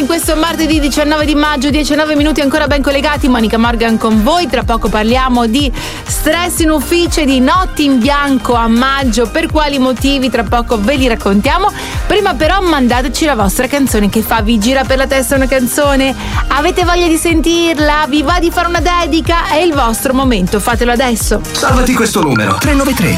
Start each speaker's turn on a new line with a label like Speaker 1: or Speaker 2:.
Speaker 1: in questo martedì 19 di maggio, 19 minuti ancora ben collegati. Monica Morgan con voi. Tra poco parliamo di stress in ufficio e di notti in bianco a maggio. Per quali motivi? Tra poco ve li raccontiamo. Prima però mandateci la vostra canzone. Che fa? Vi gira per la testa una canzone? Avete voglia di sentirla? Vi va di fare una dedica? È il vostro momento, fatelo adesso.
Speaker 2: Salvati questo numero: 393